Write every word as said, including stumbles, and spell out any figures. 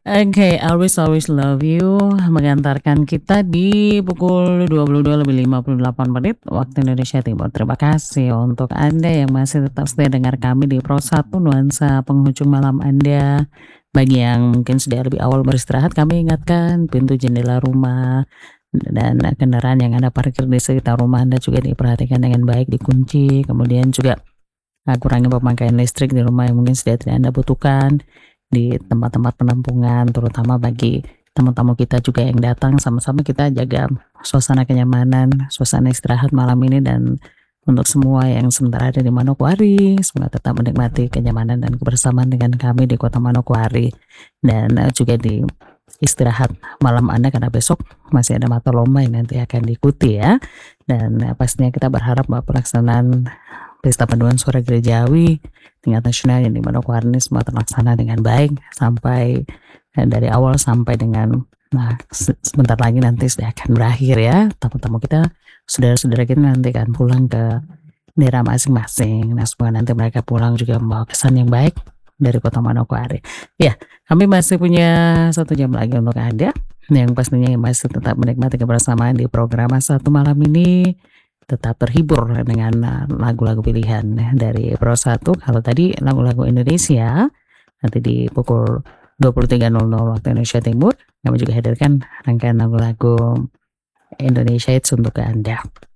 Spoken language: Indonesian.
Oke, Always Always Love You mengantarkan kita di pukul dua puluh dua lebih lima puluh delapan menit waktu Indonesia Timur. Terima kasih untuk Anda yang masih tetap setia dengar kami di Pro satu Nuansa Penghujung Malam Anda. Bagi yang mungkin sudah lebih awal beristirahat, kami ingatkan pintu jendela rumah dan kendaraan yang Anda parkir di sekitar rumah Anda juga diperhatikan dengan baik, dikunci. Kemudian juga uh, kurangi pemakaian listrik di rumah yang mungkin sudah tidak Anda butuhkan, di tempat-tempat penampungan, terutama bagi tamu-tamu kita juga yang datang. Sama-sama kita jaga suasana kenyamanan, suasana istirahat malam ini. Dan untuk semua yang sementara ada di Manokwari, semoga tetap menikmati kenyamanan dan kebersamaan dengan kami di kota Manokwari. Dan uh, juga di istirahat malam Anda, karena besok masih ada mata lomba yang nanti akan diikuti ya. Dan uh, pastinya kita berharap bahwa pelaksanaan Pesta Paduan Suara Gerejawi tingkat nasional yang di Manokwari ini semua terlaksana dengan baik sampai eh, dari awal sampai dengan nah se- sebentar lagi nanti sudah akan berakhir ya. Tamu-tamu kita, saudara-saudara kita nanti akan pulang ke daerah masing-masing. Nah, semoga nanti mereka pulang juga membawa kesan yang baik dari kota Manokwari. Ya, kami masih punya satu jam lagi untuk Anda yang pastinya masih tetap menikmati kebersamaan di program Satu Malam ini. Tetap terhibur dengan uh, lagu-lagu pilihan dari Pro satu. Kalau tadi lagu-lagu Indonesia, nanti di pukul dua puluh tiga nol nol waktu Indonesia Timur, kami juga hadirkan rangkaian lagu-lagu Indonesia Hits untuk Anda.